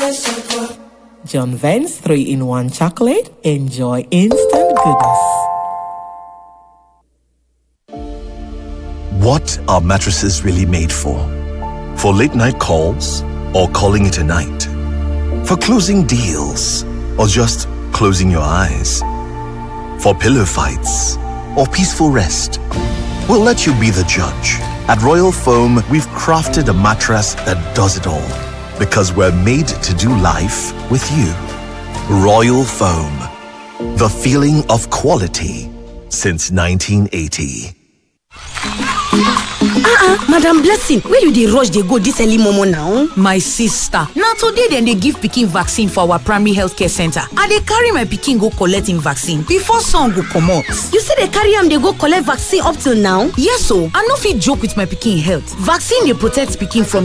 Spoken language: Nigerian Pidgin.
John Vance 3-in-1 chocolate. Enjoy instant goodness. What are mattresses really made for? For late night calls or calling it a night? For closing deals or just closing your eyes? For pillow fights or peaceful rest? We'll let you be the judge. At Royal Foam, we've crafted a mattress that does it all because we're made to do life with you. Royal Foam, the feeling of quality since 1980. Madam Blessing, where you dey rush dey go this early momo now? My sister, now today dem dey give pikin vaccine for our primary healthcare center. I dey carry my pikin go collect im vaccine before sun go comot. You say dey carry am dey go collect vaccine up till now? Yes o, I no fit joke with my pikin health. Vaccine dey protect pikin from